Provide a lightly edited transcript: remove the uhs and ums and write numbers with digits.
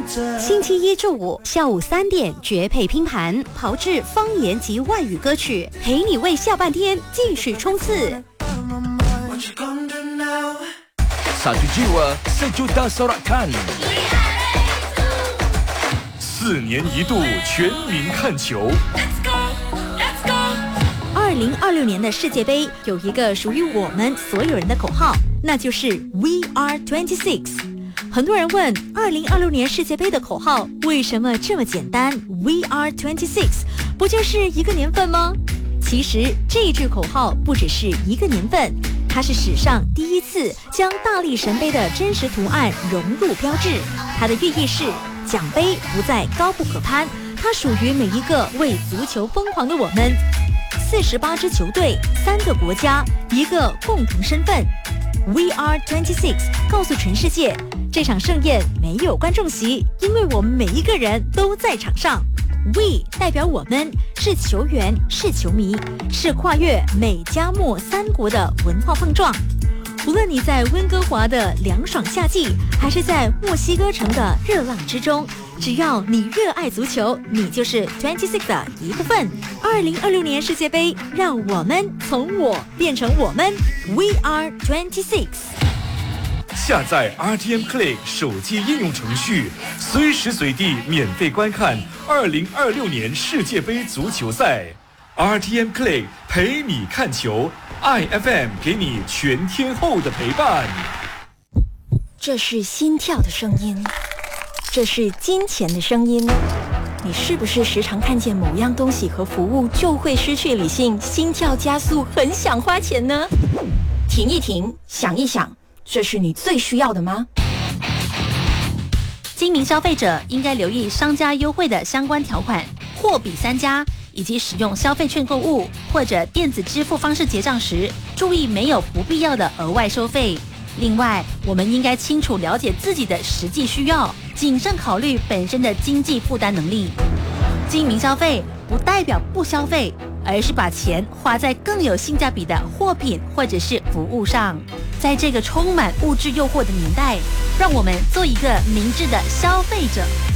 星期一至五下午3点绝配拼盘，炮制方言及外语歌曲，陪你为下半天继续冲刺。 Satu jiwa sejuta sorakan。4年一度全民看球。 2026年的世界杯有一个属于我们所有人的口号，那就是 We are 26。很多人问2026年世界杯的口号为什么这么简单 We are 26， 不就是一个年份吗？其实这句口号不只是一个年份，它是史上第一次将大力神杯的真实图案融入标志。它的寓意是奖杯不再高不可攀，它属于每一个为足球疯狂的我们。48支球队，3个国家，一个共同身份。We are 26， 告诉全世界，这场盛宴没有观众席，因为我们每一个人都在场上。We 代表我们，是球员，是球迷，是跨越美加墨3国的文化碰撞。无论你在温哥华的凉爽夏季，还是在墨西哥城的热浪之中，只要你热爱足球，你就是26的一部分。2026年世界杯，让我们从我变成我们 We are 26。 下载 RTM Play 手机应用程序，随时随地免费观看2026年世界杯足球赛。RTM Play 陪你看球，IFM 给你全天候的陪伴。 这是心跳的声音，这是金钱的声音。你是不是时常看见某样东西和服务就会失去理性，心跳加速，很想花钱呢？停一停，想一想，这是你最需要的吗？ 精明消费者应该留意商家优惠的相关条款，货比三家，以及使用消费券购物或者电子支付方式结账时，注意没有不必要的额外收费。另外，我们应该清楚了解自己的实际需要，谨慎考虑本身的经济负担能力。精明消费不代表不消费，而是把钱花在更有性价比的货品或者是服务上。在这个充满物质诱惑的年代，让我们做一个明智的消费者。